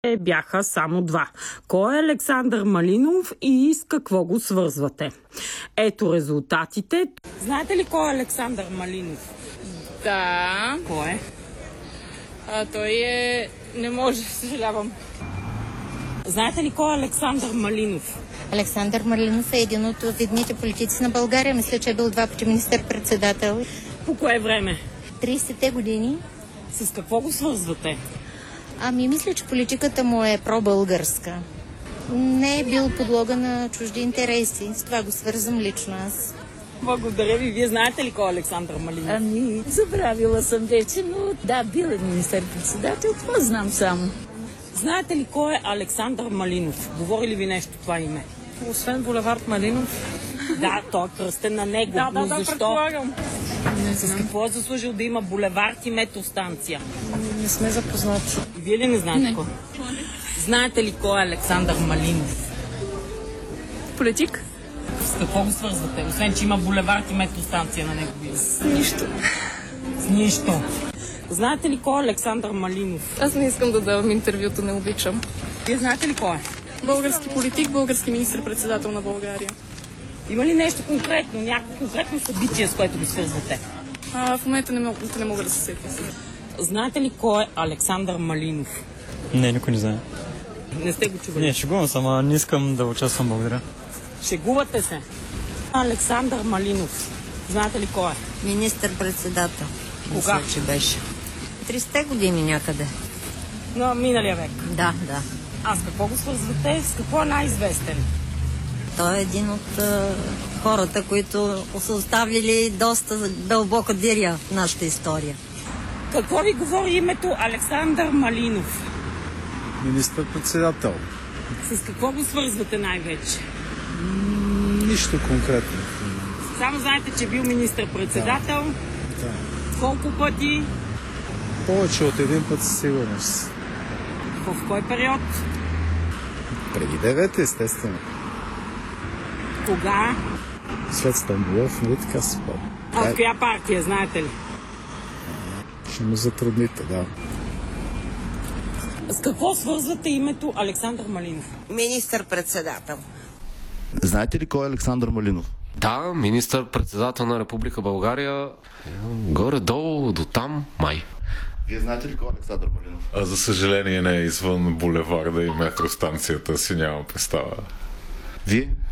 бяха само два. Кой е Александър Малинов и с какво го свързвате? Ето резултатите. Знаете ли кой е Александър Малинов? Да. Кой е? Той е... Не може, съжалявам. Знаете ли кой е Александър Малинов? Александър Малинов е един от видните политици на България. Мисля, че е бил 2 пъти министър-председател. По кое време? 30-те години. С какво го свързвате? Мисля, че политиката му е пробългарска. Не е бил подлога на чужди интереси. С това го свързвам лично аз. Благодаря ви. Вие знаете ли кой е Александър Малинов? Забравила съм вече, но да, бил е министър-председател, това знам само. Знаете ли кой е Александър Малинов? Говори ли ви нещо това име? Освен булевард Малинов. Да, той е кръстен на него. Но защо? Предполагам. С какво е заслужил да има булевард и метростанция? Не сме запознати. И вие ли не знаете кой? Знаете ли кой е Александър Малинов? Политик? С какво го свързвате? Освен, че има булевард и метростанция на него. Нищо. С нищо. Знаете ли кой е Александър Малинов? Аз не искам да давам интервюто, не обичам. Вие знаете ли кой е? Български политик, български министър-председател на България. Има ли нещо конкретно, някакво конкретно събитие, с което го свързвате? В момента не мога да се сетя. Знаете ли кой е Александър Малинов? Не, никой не знае. Не сте го чували? Не, шегувам се, не искам да участвам, благодаря. Шегувате се. Александър Малинов. Знаете ли кой е? Министър-председател. Кога? Мисля, че беше. 30-те години някъде. На миналия век. Да. А с какво го свързвате? С какво е най-известен? Той е един от хората, които са оставили доста дълбока диря в нашата история. Какво ви говори името Александър Малинов? Министър-председател. С какво го свързвате най-вече? Нищо конкретно. Само знаете, че е бил министър-председател. Да. Колко пъти? Повече от един път със сигурност. В кой период? Преди 9, естествено. Кога? След Стамбулов, нали така се спомня. А в коя партия, знаете ли? Ще ме затрудните, да. С какво свързвате името Александър Малинов? Министър-председател. Знаете ли кой е Александър Малинов? Да, министър-председател на Република България. Горе-долу до там, май. Вие знаете ли кой е Александър Малинов? За съжаление не е извън булеварда и метростанцията, си нямам представа. Вие?